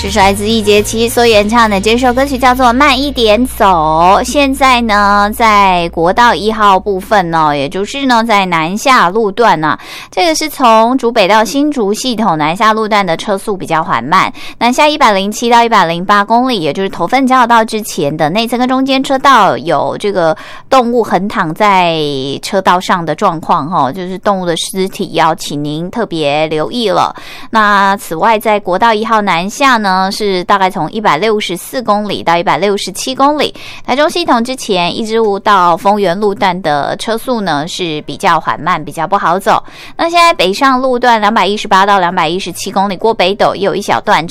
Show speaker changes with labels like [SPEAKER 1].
[SPEAKER 1] 这是来自易烊千玺所演唱的这首歌曲叫做《慢一点走》。现在呢，在国道1号部分呢，也就是呢在南下路段呢，这个是从竹北到新竹系统南下路段的车速比较缓慢，南下107到108公里，也就是头份交流道之前的内侧跟中间车道有这个动物横躺在车道上的状况，就是动物的尸体，要请您特别留意了。那此外，在国道1号南下呢，是大概从164公里到167公里，台中系统之前一支五到丰原路段的车速呢是比较缓慢，比较不好走。那现在北上路段218到217公里过北斗也有一小段